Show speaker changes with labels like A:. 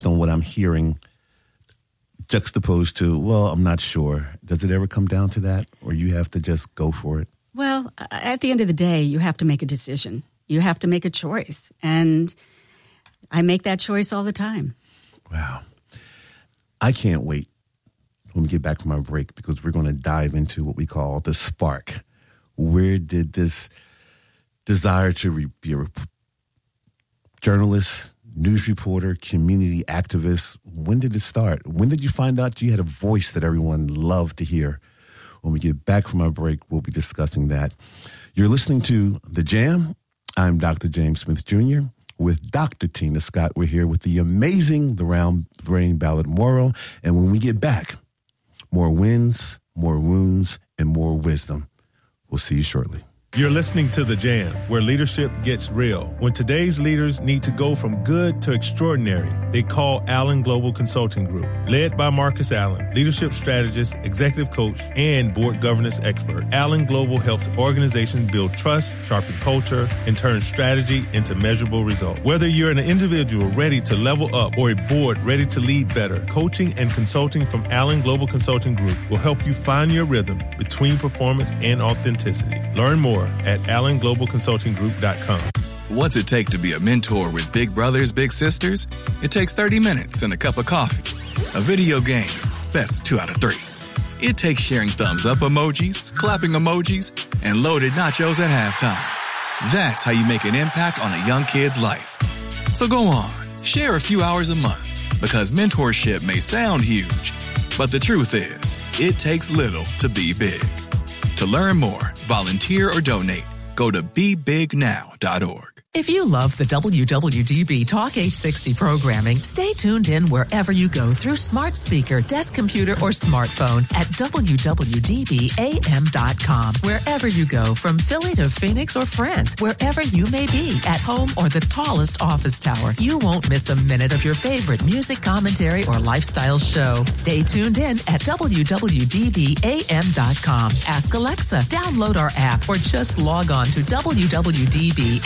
A: on what I'm hearing juxtaposed to, well, I'm not sure. Does it ever come down to that, or you have to just go for it?
B: Well, at the end of the day, you have to make a decision. You have to make a choice. And I make that choice all the time.
A: Wow. I can't wait when we get back from our break, because we're going to dive into what we call the spark. Where did this desire to be a journalist, news reporter, community activist, when did it start? When did you find out you had a voice that everyone loved to hear? When we get back from our break, we'll be discussing that. You're listening to The Jam. I'm Dr. James Smith Jr. with Dr. Tina Scott. We're here with the amazing Lorraine Ballard Morrow. And when we get back, more wins, more wounds, and more wisdom. We'll see you shortly.
C: You're listening to The Jam, where leadership gets real. When today's leaders need to go from good to extraordinary, they call Allen Global Consulting Group. Led by Marcus Allen, leadership strategist, executive coach, and board governance expert, Allen Global helps organizations build trust, sharpen culture, and turn strategy into measurable results. Whether you're an individual ready to level up or a board ready to lead better, coaching and consulting from Allen Global Consulting Group will help you find your rhythm between performance and authenticity. Learn more at allenglobalconsultinggroup.com.
D: What's it take to be a mentor with big brothers, big sisters? It takes 30 minutes and a cup of coffee. A video game, best 2 out of 3. It takes sharing thumbs up emojis, clapping emojis, and loaded nachos at halftime. That's how you make an impact on a young kid's life. So go on, share a few hours a month, because mentorship may sound huge, but the truth is, it takes little to be big. To learn more, volunteer, or donate, go to BeBigNow.org.
E: If you love the WWDB Talk 860 programming, stay tuned in wherever you go through smart speaker, desk computer, or smartphone at WWDBAM.com. Wherever you go, from Philly to Phoenix or France, wherever you may be, at home or the tallest office tower, you won't miss a minute of your favorite music, commentary, or lifestyle show. Stay tuned in at WWDBAM.com. Ask Alexa, download our app, or just log on to WWDB